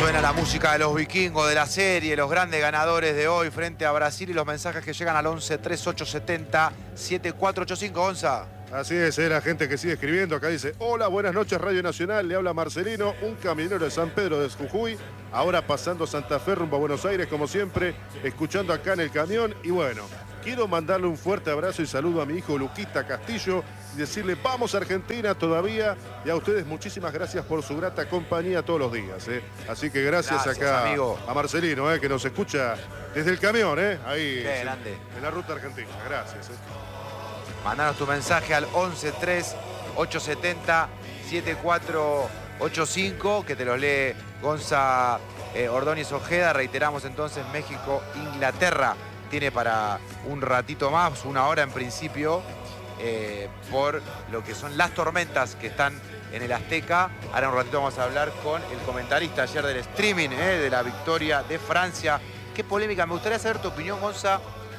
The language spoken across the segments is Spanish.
Suena la música de los vikingos de la serie, los grandes ganadores de hoy frente a Brasil y los mensajes que llegan al 11 3870 7485, Gonza. Así es, la gente que sigue escribiendo acá dice: hola, buenas noches Radio Nacional, le habla Marcelino, un camionero de San Pedro de Jujuy, ahora pasando Santa Fe rumbo a Buenos Aires como siempre, escuchando acá en el camión. Y bueno, quiero mandarle un fuerte abrazo y saludo a mi hijo Luquita Castillo y decirle vamos Argentina todavía, y a ustedes muchísimas gracias por su grata compañía todos los días. Así que gracias acá amigo. A Marcelino, que nos escucha desde el camión, ahí grande. En la ruta argentina. Gracias. Mandanos tu mensaje al 11 3 870 7485, que te los lee Gonza Ordóñez Ojeda. Reiteramos entonces, México, Inglaterra tiene para un ratito más, una hora en principio, por lo que son las tormentas que están en el Azteca. Ahora un ratito vamos a hablar con el comentarista ayer del streaming, de la victoria de Francia. Qué polémica, me gustaría saber tu opinión, Gonza.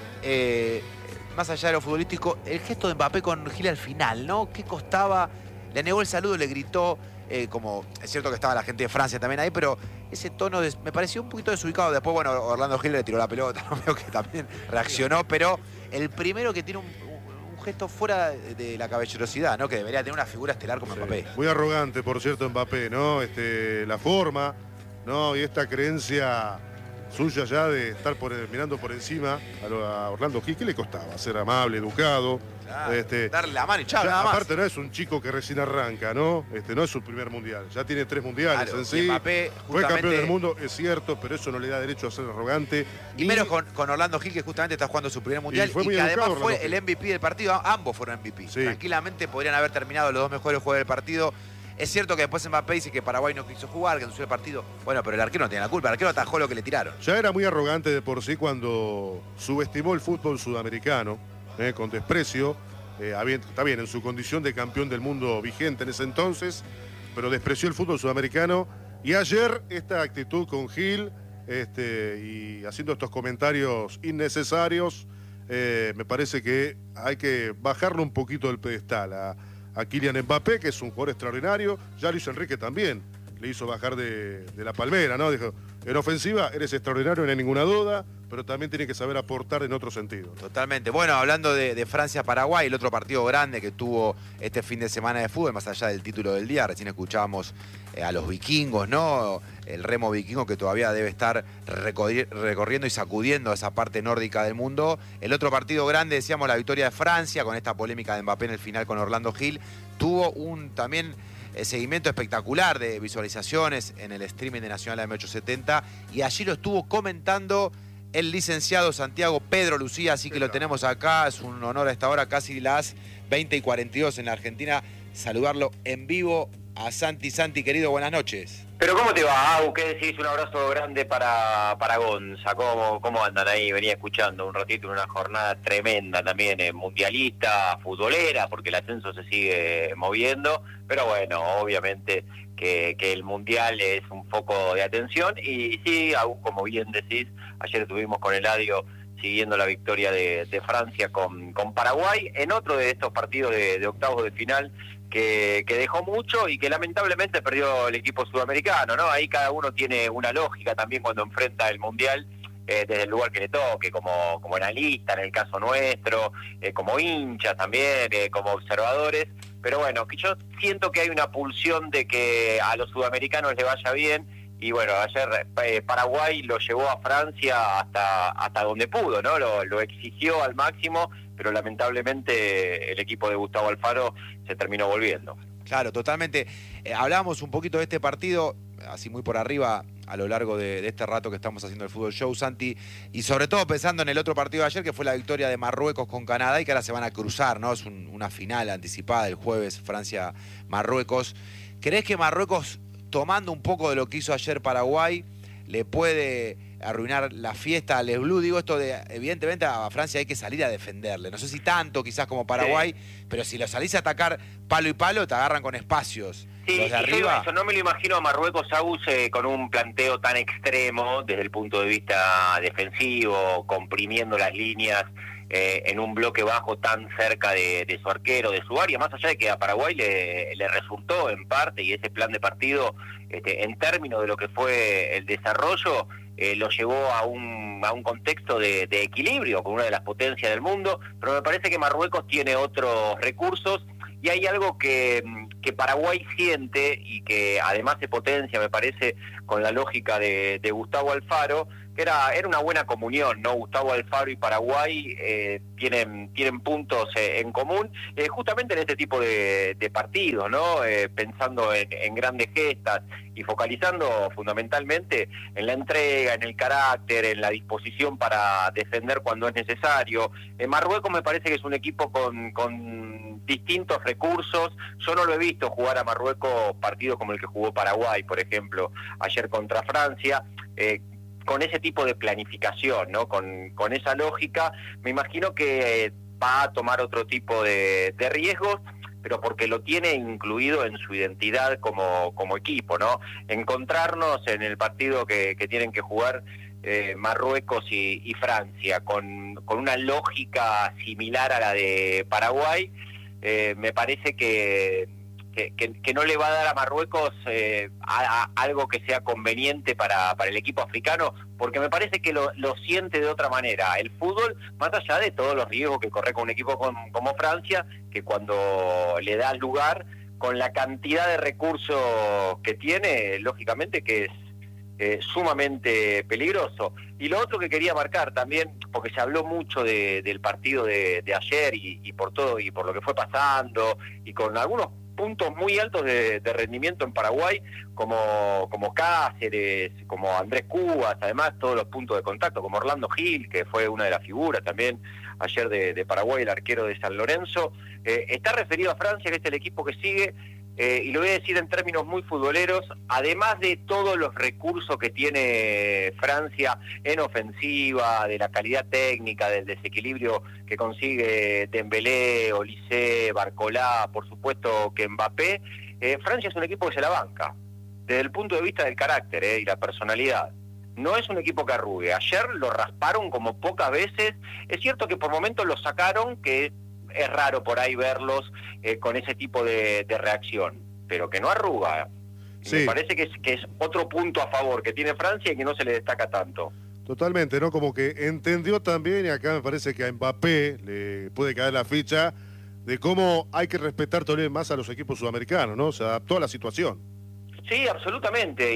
Más allá de lo futbolístico, el gesto de Mbappé con Gil al final, ¿no? ¿Qué costaba? Le negó el saludo, le gritó, como es cierto que estaba la gente de Francia también ahí, pero ese tono me pareció un poquito desubicado. Después, bueno, Orlando Gil le tiró la pelota, no veo que también reaccionó, pero el primero que tiene un gesto fuera de la caballerosidad, ¿no? Que debería tener una figura estelar como Mbappé. Muy arrogante, por cierto, Mbappé, ¿no? La forma, ¿no? Y esta creencia suya ya de estar mirando por encima a Orlando Gil. ¿Qué le costaba? Ser amable, educado. Claro, darle la mano y chao, nada más. Aparte no es un chico que recién arranca, ¿no? No es su primer mundial. Ya tiene 3 mundiales, claro, en sí. Mbappé, fue campeón del mundo, es cierto, pero eso no le da derecho a ser arrogante. Y menos con Orlando Gil, que justamente está jugando su primer mundial y que además fue el MVP del partido. Ambos fueron MVP. Sí. Tranquilamente podrían haber terminado los dos mejores jugadores del partido. Es cierto que después Mbappé dice que Paraguay no quiso jugar, que anunció el partido. Bueno, pero el arquero no tiene la culpa. El arquero atajó lo que le tiraron. Ya era muy arrogante de por sí cuando subestimó el fútbol sudamericano, con desprecio. Está bien, en su condición de campeón del mundo vigente en ese entonces, pero despreció el fútbol sudamericano. Y ayer esta actitud con Gil, y haciendo estos comentarios innecesarios, me parece que hay que bajarlo un poquito del pedestal a Kylian Mbappé, que es un jugador extraordinario. Ya Luis Enrique también le hizo bajar de la palmera, ¿no? Dijo, en ofensiva eres extraordinario, no hay ninguna duda, pero también tiene que saber aportar en otro sentido. Totalmente. Bueno, hablando de Francia-Paraguay, el otro partido grande que tuvo este fin de semana de fútbol, más allá del título del día, recién escuchábamos a los vikingos, ¿no? El remo vikingo que todavía debe estar recorriendo y sacudiendo esa parte nórdica del mundo. El otro partido grande, decíamos, la victoria de Francia, con esta polémica de Mbappé en el final con Orlando Gil. Tuvo también seguimiento espectacular de visualizaciones en el streaming de Nacional AM870, y allí lo estuvo comentando el licenciado Santiago Pedro Lucía, así que lo tenemos acá. Es un honor a esta hora, casi las 20:42 en la Argentina, saludarlo en vivo a Santi. Santi, querido, buenas noches. Pero ¿cómo te va, Au? ¿Qué decís? Un abrazo grande para Gonza. ¿Cómo andan ahí? Venía escuchando un ratito en una jornada tremenda también, mundialista, futbolera, porque el ascenso se sigue moviendo, pero bueno, obviamente que el mundial es un foco de atención. Y sí, Au, como bien decís, ayer estuvimos con Eladio siguiendo la victoria de Francia con Paraguay, en otro de estos partidos de octavos de final, que dejó mucho y que lamentablemente perdió el equipo sudamericano, ¿no? Ahí cada uno tiene una lógica también cuando enfrenta el Mundial, desde el lugar que le toque, como analista en el caso nuestro, como hinchas también, como observadores. Pero bueno, que yo siento que hay una pulsión de que a los sudamericanos les vaya bien. Y bueno, ayer Paraguay lo llevó a Francia hasta donde pudo, ¿no? Lo exigió al máximo, pero lamentablemente el equipo de Gustavo Alfaro se terminó volviendo. Claro, totalmente. Hablábamos un poquito de este partido, así muy por arriba, a lo largo de este rato que estamos haciendo el Fútbol Show, Santi, y sobre todo pensando en el otro partido de ayer, que fue la victoria de Marruecos con Canadá, y que ahora se van a cruzar, ¿no? Es una final anticipada el jueves, Francia-Marruecos. ¿Crees que Marruecos, tomando un poco de lo que hizo ayer Paraguay, le puede arruinar la fiesta a Les Blues? Digo esto evidentemente a Francia hay que salir a defenderle. No sé si tanto quizás como Paraguay, sí, pero si lo salís a atacar palo y palo, te agarran con espacios. Sí, los de arriba. Eso no me lo imagino a Marruecos, con un planteo tan extremo desde el punto de vista defensivo, comprimiendo las líneas en un bloque bajo tan cerca de su arquero, de su área, más allá de que a Paraguay le resultó en parte, y ese plan de partido en términos de lo que fue el desarrollo, lo llevó a un contexto de equilibrio con una de las potencias del mundo, pero me parece que Marruecos tiene otros recursos y hay algo que Paraguay siente y que además se potencia, me parece, con la lógica de Gustavo Alfaro, que era una buena comunión, ¿no? Gustavo Alfaro y Paraguay tienen puntos en común, justamente en este tipo de partidos, ¿no? Pensando en grandes gestas y focalizando fundamentalmente en la entrega, en el carácter, en la disposición para defender cuando es necesario. Marruecos me parece que es un equipo con distintos recursos. Yo no lo he visto jugar a Marruecos partidos como el que jugó Paraguay, por ejemplo, ayer contra Francia, con ese tipo de planificación, ¿no? Con esa lógica, me imagino que va a tomar otro tipo de riesgos, pero porque lo tiene incluido en su identidad como equipo, ¿no? Encontrarnos en el partido que tienen que jugar Marruecos y Francia, con una lógica similar a la de Paraguay, me parece que no le va a dar a Marruecos algo que sea conveniente para el equipo africano, porque me parece que lo siente de otra manera. El fútbol, más allá de todos los riesgos que corre con un equipo como Francia, que cuando le da lugar, con la cantidad de recursos que tiene, lógicamente que es sumamente peligroso. Y lo otro que quería marcar también, porque se habló mucho del partido de ayer y por todo y por lo que fue pasando, y con algunos puntos muy altos de rendimiento en Paraguay, como Cáceres, como Andrés Cubas, además todos los puntos de contacto, como Orlando Gil, que fue una de las figuras también ayer de Paraguay, el arquero de San Lorenzo. Está referido a Francia, que es el equipo que sigue, y lo voy a decir en términos muy futboleros, además de todos los recursos que tiene Francia en ofensiva, de la calidad técnica, del desequilibrio que consigue Dembélé, Olise, Barcolá, por supuesto que Mbappé, Francia es un equipo que se la banca, desde el punto de vista del carácter y la personalidad. No es un equipo que arrugue. Ayer lo rasparon como pocas veces. Es cierto que por momentos lo sacaron, que es raro por ahí verlos con ese tipo de reacción, pero que no arruga. Sí. Me parece que es otro punto a favor que tiene Francia y que no se le destaca tanto. Totalmente, ¿no? Como que entendió también, y acá me parece que a Mbappé le puede caer la ficha de cómo hay que respetar todavía más a los equipos sudamericanos, ¿no? Se adaptó a la situación. Sí, absolutamente,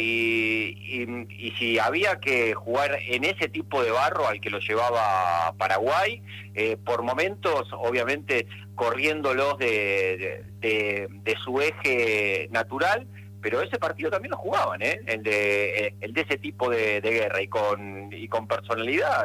y si había que jugar en ese tipo de barro al que lo llevaba Paraguay, por momentos, obviamente, corriéndolos de su eje natural, pero ese partido también lo jugaban, el de ese tipo de guerra y con personalidad,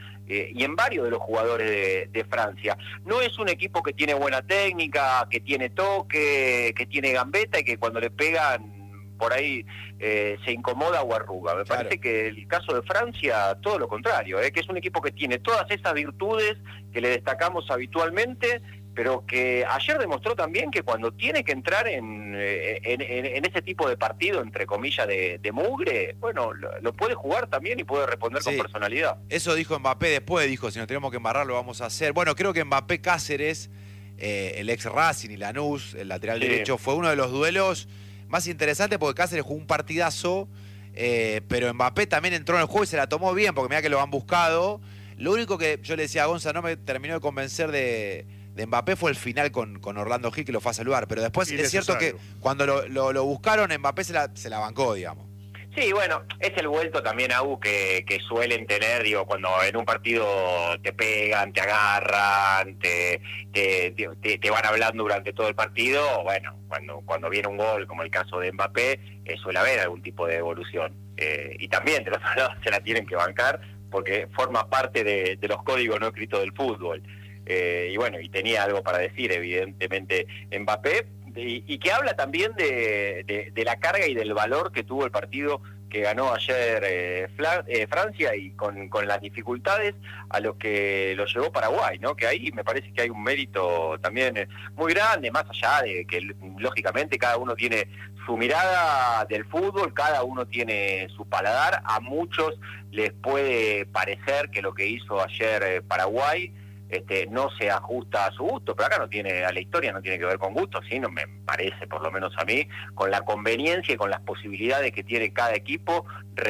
y en varios de los jugadores de Francia. No es un equipo que tiene buena técnica, que tiene toque, que tiene gambeta y que cuando le pegan por ahí se incomoda o arruga. Me parece que el caso de Francia, todo lo contrario, que es un equipo que tiene todas esas virtudes que le destacamos habitualmente, pero que ayer demostró también que cuando tiene que entrar en ese tipo de partido, entre comillas, de mugre, bueno, lo puede jugar también y puede responder con personalidad. Eso dijo Mbappé después, dijo, si nos tenemos que embarrar lo vamos a hacer. Bueno, creo que Mbappé Cáceres, el ex Racing y Lanús, el lateral derecho, fue uno de los duelos más interesante porque Cáceres jugó un partidazo, pero Mbappé también entró en el juego y se la tomó bien, porque mirá que lo han buscado. Lo único que yo le decía a Gonza, no me terminó de convencer de Mbappé fue el final con Orlando Gil, que lo fue a saludar, pero después es cierto que cuando lo buscaron, Mbappé se la bancó, digamos. Sí, bueno, es el vuelto también, Agu, que suelen tener, digo, cuando en un partido te pegan, te agarran, te van hablando durante todo el partido. Bueno, cuando viene un gol, como el caso de Mbappé, suele haber algún tipo de evolución. Y también de los otro lado se la tienen que bancar porque forma parte de los códigos no escritos del fútbol. Y bueno, y tenía algo para decir, evidentemente, Mbappé, y que habla también de la carga y del valor que tuvo el partido que ganó ayer Francia, y con las dificultades a lo que lo llevó Paraguay, ¿no? Que ahí me parece que hay un mérito también muy grande, más allá de que lógicamente cada uno tiene su mirada del fútbol, cada uno tiene su paladar. A muchos les puede parecer que lo que hizo ayer Paraguay no se ajusta a su gusto, pero acá a la historia no tiene que ver con gusto, sino me parece, por lo menos a mí, con la conveniencia y con las posibilidades que tiene cada equipo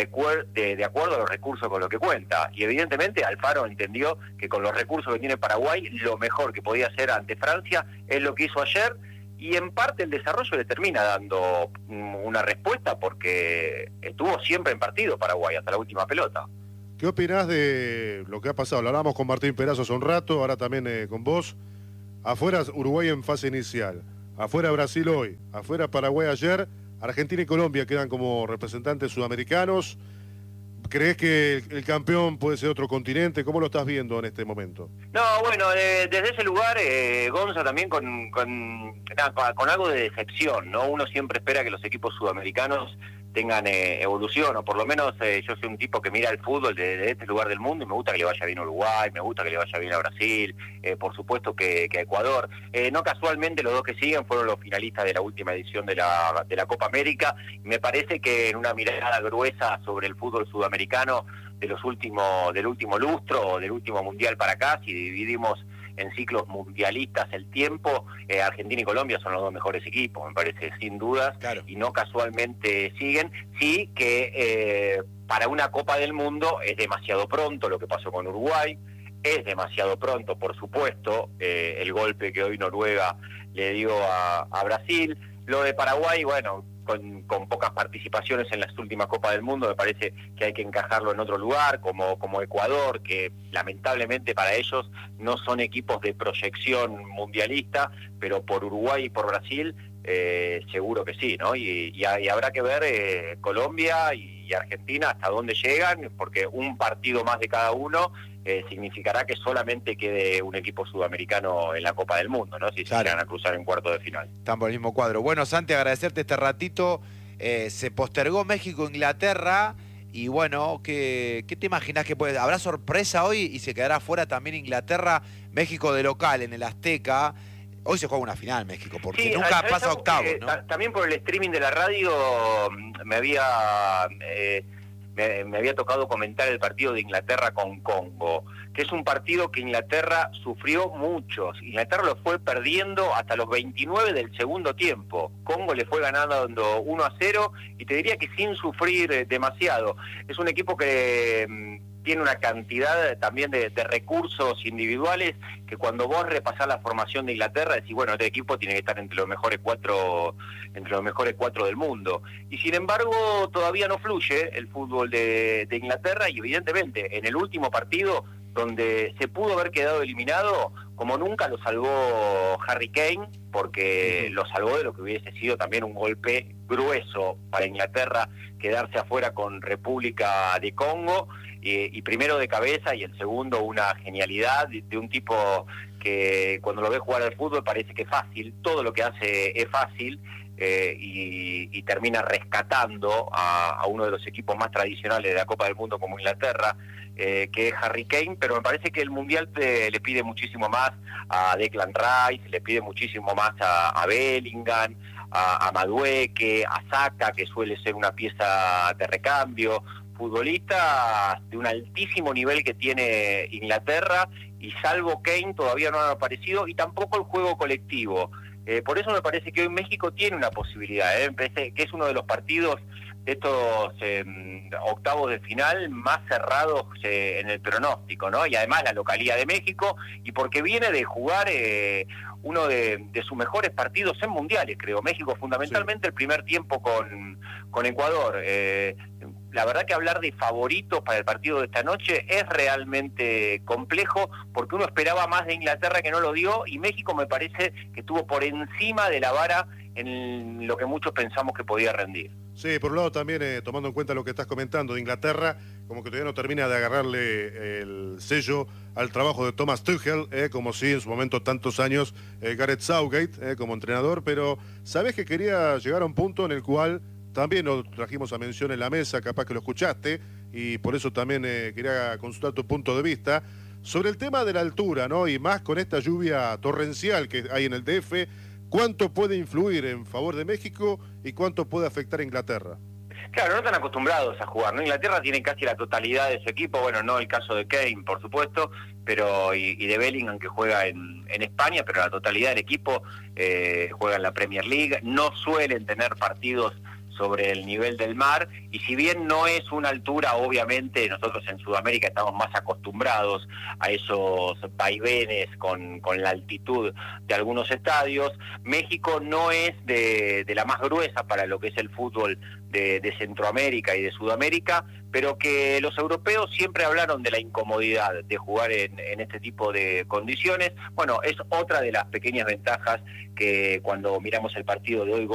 de acuerdo a los recursos con los que cuenta. Y evidentemente Alfaro entendió que con los recursos que tiene Paraguay, lo mejor que podía hacer ante Francia es lo que hizo ayer, y en parte el desarrollo le termina dando una respuesta porque estuvo siempre en partido Paraguay hasta la última pelota. ¿Qué opinás de lo que ha pasado? Lo hablamos con Martín Perazo hace un rato, ahora también con vos. Afuera Uruguay en fase inicial, afuera Brasil hoy, afuera Paraguay ayer, Argentina y Colombia quedan como representantes sudamericanos. ¿Crees que el campeón puede ser otro continente? ¿Cómo lo estás viendo en este momento? No, bueno, desde ese lugar, Gonza, también con algo de decepción, ¿no? Uno siempre espera que los equipos sudamericanos tengan evolución, o por lo menos yo soy un tipo que mira el fútbol desde este lugar del mundo y me gusta que le vaya bien a Uruguay, me gusta que le vaya bien a Brasil, por supuesto que a Ecuador. No casualmente los dos que siguen fueron los finalistas de la última edición de la Copa América. Me parece que en una mirada gruesa sobre el fútbol sudamericano del último lustro, del último mundial para acá, si dividimos en ciclos mundialistas el tiempo, Argentina y Colombia son los dos mejores equipos, me parece, sin dudas, claro. Y no casualmente siguen. Sí que para una Copa del Mundo es demasiado pronto lo que pasó con Uruguay, es demasiado pronto, por supuesto, el golpe que hoy Noruega le dio a Brasil. Lo de Paraguay, bueno, con pocas participaciones en las últimas Copas del Mundo, me parece que hay que encajarlo en otro lugar, como Ecuador, que lamentablemente para ellos no son equipos de proyección mundialista, pero por Uruguay y por Brasil seguro que sí, ¿no? Y habrá que ver Colombia y Argentina hasta dónde llegan, porque un partido más de cada uno significará que solamente quede un equipo sudamericano en la Copa del Mundo, ¿no? Si se llegan a cruzar en cuarto de final. Están por el mismo cuadro. Bueno, Santi, agradecerte este ratito. Se postergó México-Inglaterra y bueno, ¿qué te imaginás que puede? ¿Habrá sorpresa hoy y se quedará fuera también Inglaterra? México de local en el Azteca. Hoy se juega una final México, porque sí, nunca pasa octavos, ¿no? También por el streaming de la radio me había tocado comentar el partido de Inglaterra con Congo, que es un partido que Inglaterra sufrió mucho. Inglaterra lo fue perdiendo hasta los 29 del segundo tiempo. Congo le fue ganando 1-0 y te diría que sin sufrir demasiado. Es un equipo que tiene una cantidad también de recursos individuales que cuando vos repasás la formación de Inglaterra decís, bueno, este equipo tiene que estar entre los mejores cuatro del mundo. Y sin embargo todavía no fluye el fútbol de Inglaterra, y evidentemente en el último partido donde se pudo haber quedado eliminado, como nunca lo salvó Harry Kane, porque lo salvó de lo que hubiese sido también un golpe grueso para Inglaterra, quedarse afuera con República de Congo, y primero de cabeza y el segundo una genialidad de un tipo que cuando lo ves jugar al fútbol parece que es fácil, todo lo que hace es fácil, y termina rescatando a uno de los equipos más tradicionales de la Copa del Mundo como Inglaterra, que es Harry Kane. Pero me parece que el Mundial le pide muchísimo más a Declan Rice, le pide muchísimo más a Bellingham, a Madueke, a Saka, que suele ser una pieza de recambio, futbolistas de un altísimo nivel que tiene Inglaterra, y salvo Kane todavía no han aparecido, y tampoco el juego colectivo. Por eso me parece que hoy México tiene una posibilidad, que es uno de los partidos de estos octavos de final más cerrados en el pronóstico, ¿no? Y además la localía de México, y porque viene de jugar uno de sus mejores partidos en mundiales, creo. México fundamentalmente, sí. El primer tiempo con Ecuador. La verdad que hablar de favoritos para el partido de esta noche es realmente complejo, porque uno esperaba más de Inglaterra que no lo dio, y México me parece que estuvo por encima de la vara en lo que muchos pensamos que podía rendir. Sí, por un lado también, tomando en cuenta lo que estás comentando de Inglaterra, como que todavía no termina de agarrarle el sello al trabajo de Thomas Tuchel, como sí en su momento tantos años Gareth Southgate como entrenador, pero sabés que quería llegar a un punto en el cual también lo trajimos a mención en la mesa, capaz que lo escuchaste, y por eso también quería consultar tu punto de vista sobre el tema de la altura, ¿no? Y más con esta lluvia torrencial que hay en el DF, ¿cuánto puede influir en favor de México y cuánto puede afectar a Inglaterra? Claro, no están acostumbrados a jugar, ¿no? Inglaterra tiene casi la totalidad de su equipo, bueno, no el caso de Kane, por supuesto, y de Bellingham, que juega en España, pero la totalidad del equipo juega en la Premier League. No suelen tener partidos sobre el nivel del mar, y si bien no es una altura, obviamente nosotros en Sudamérica estamos más acostumbrados a esos vaivenes con la altitud de algunos estadios. México no es de la más gruesa para lo que es el fútbol de Centroamérica y de Sudamérica, pero que los europeos siempre hablaron de la incomodidad de jugar en este tipo de condiciones. Bueno, es otra de las pequeñas ventajas que cuando miramos el partido de hoy